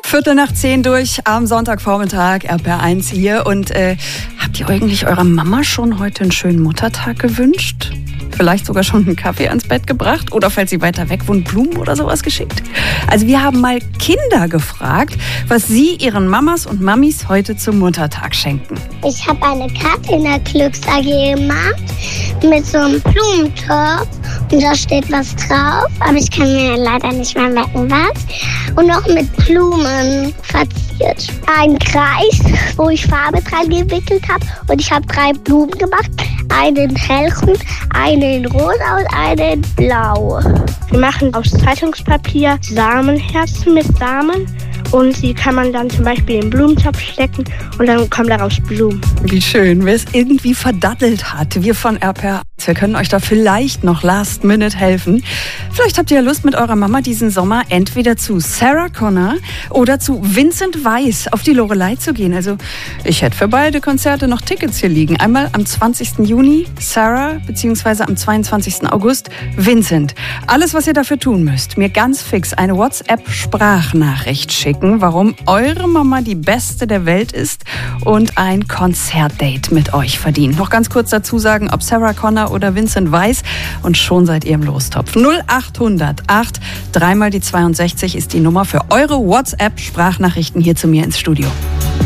9:45 durch am Sonntagvormittag, RPR1 hier. Und habt ihr eigentlich eurer Mama schon heute einen schönen Muttertag gewünscht? Vielleicht sogar schon einen Kaffee ans Bett gebracht? Oder falls sie weiter weg wohnt, Blumen oder sowas geschickt? Also wir haben mal Kinder gefragt, was sie ihren Mamas und Mamis heute zum Muttertag schenken. Ich habe eine Karte in der Glücks AG gemacht mit so einem Blumentopf und da steht was drauf, aber ich kann mir leider nicht mehr merken, was. Und noch mit Blumen verziert. Ein Kreis, wo ich Farbe dran gewickelt habe und ich habe 3 Blumen gemacht. Einen hellgrün, einen rosa und einen blau. Wir machen aus Zeitungspapier Samenherzen mit Samen und die kann man dann zum Beispiel in den Blumentopf stecken und dann kommen daraus Blumen. Wie schön, wer es irgendwie verdattelt hat. Wir von RPR, wir können euch da vielleicht noch last minute helfen. Vielleicht habt ihr ja Lust, mit eurer Mama diesen Sommer entweder zu Sarah Connor oder zu Vincent Weiss auf die Loreley zu gehen. Also ich hätte für beide Konzerte noch Tickets hier liegen. Einmal am 20. Juni Sarah, beziehungsweise am 22. August Vincent. Alles, was ihr dafür tun müsst, mir ganz fix eine WhatsApp-Sprachnachricht schicken, warum eure Mama die Beste der Welt ist und ein Konzertdate mit euch verdient. Noch ganz kurz dazu sagen, ob Sarah Connor oder Vincent Weiss, und schon seid ihr im Lostopf. 0800 8 3 mal die 62 ist die Nummer für eure WhatsApp-Sprachnachrichten hier zu mir ins Studio.